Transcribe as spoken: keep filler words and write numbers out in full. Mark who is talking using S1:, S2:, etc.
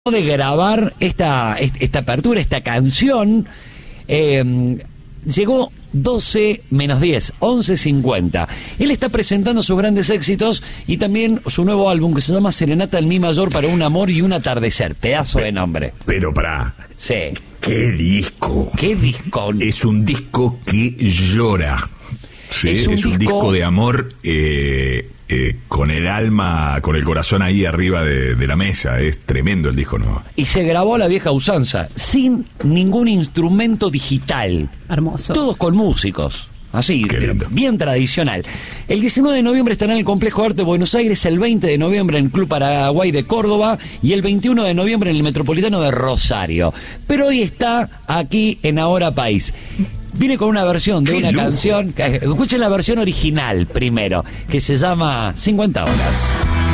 S1: de grabar esta, esta apertura, esta canción, eh, llegó doce menos diez, once cincuenta. Él está presentando sus grandes éxitos y también su nuevo álbum que se llama Serenata en Mi Mayor para un amor y un atardecer. Pedazo
S2: Pe-
S1: de nombre.
S2: Pero pará.
S1: Sí.
S2: ¿Qué disco?
S1: ¿Qué disco?
S2: Es un disco que llora. Sí,
S1: es un,
S2: es un
S1: disco...
S2: disco de amor eh, eh, con el alma, con el corazón ahí arriba de, de la mesa. Es tremendo el disco nuevo.
S1: Y se grabó a la vieja usanza, sin ningún instrumento digital.
S3: Hermoso.
S1: Todos con músicos. Así,
S2: lindo.
S1: Bien tradicional. El diecinueve de noviembre estará en el Complejo de Arte de Buenos Aires, el veinte de noviembre en el Club Paraguay de Córdoba y el veintiuno de noviembre en el Metropolitano de Rosario. Pero hoy está aquí en Ahora País. Viene con una versión de
S2: ¡Qué
S1: una
S2: lujo!
S1: canción, que, escuchen la versión original primero, que se llama cincuenta horas.